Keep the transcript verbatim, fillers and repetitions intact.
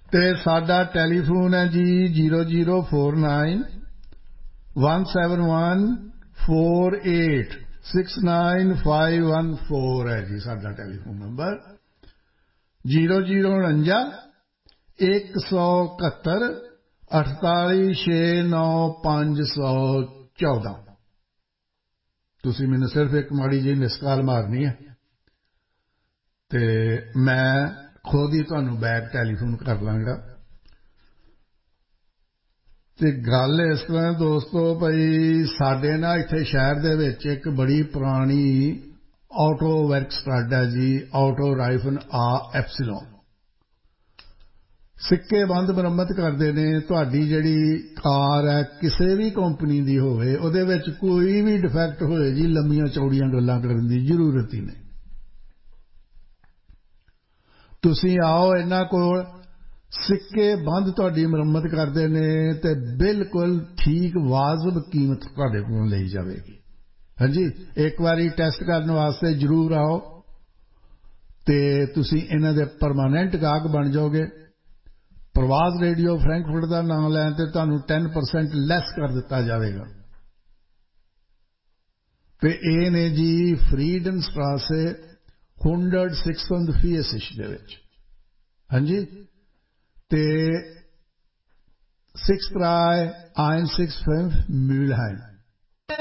ते साडा टैलीफोन है जी zero zero four nine one seven one four eight six nine five one four है जी साडा टैलीफोन नंबर जीरो जीरो उनंजा एक सौ इकहत्तर अठताली छे नौ पांच सौ चौदह। तुसी मैनू सिर्फ एक माड़ी जी मिस कॉल मारनी है ते मैं खुद ही तुहानू बैक टैलीफोन कर लांगा। ते गल इस तरह दोस्तों भाई साडे ना इत्थे शहर दे विच एक बड़ी पुरानी ऑटो वर्क स्टड है जी ऑटो राइफन आ एप्सिलोन। सिक्के बंद मुरम्मत करते ने। तुहाडी जिहड़ी कार है किसी भी कंपनी की होवे उहदे विच कोई भी डिफैक्ट होए जी लंबियां चौड़ियां गल्लां करन दी जरूरत ही नहीं। तुसी आओ इन्हां कोल सिक्के बंद तुहाडी मुरम्मत करते ने ते बिल्कुल ठीक वाजिब कीमत तुहाडे कोलों लई जावेगी। हाँ जी एक बारी टेस्ट करने वास्ते जरूर आओ ते तुसी इन्हां दे परमानेंट गाहक बन जाओगे। प्रवास रेडियो फ्रैंकफर्ट का नाम लैन ते तुहानू टेन परसेंट लैस कर दिता जाएगा। ते ये ने जी फ्रीडन स्ट्रासे हंड्रेड सिक्स फीएसिश दे विच। हाँ जी ते सिक्स त्राई आइन सिक्स फिफ म्यूलहाइम